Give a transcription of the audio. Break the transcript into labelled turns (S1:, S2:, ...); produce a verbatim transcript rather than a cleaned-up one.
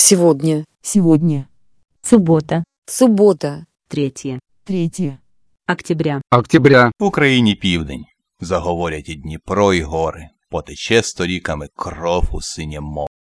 S1: Сегодня.
S2: Сегодня.
S3: Суббота.
S1: Суббота.
S3: Третье.
S2: Третье.
S3: Октября.
S4: Октября.
S5: В Україні південь. Заговорять і Дніпро, і гори. Потече сторіками кров у синє море.